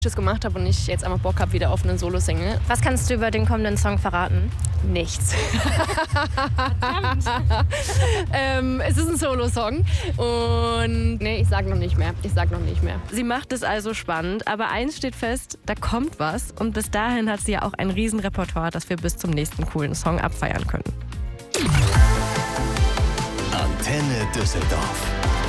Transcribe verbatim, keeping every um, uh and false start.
gemacht habe und ich jetzt einmal Bock habe wieder auf einen Solo-Single. Was kannst du über den kommenden Song verraten? Nichts. ähm, es ist ein Solo-Song und nee, ich sag noch nicht mehr. Ich sag noch nicht mehr. Sie macht es also spannend, aber eins steht fest, da kommt was und bis dahin hat sie ja auch ein Riesenrepertoire, das wir bis zum nächsten coolen Song abfeiern können. Antenne Düsseldorf.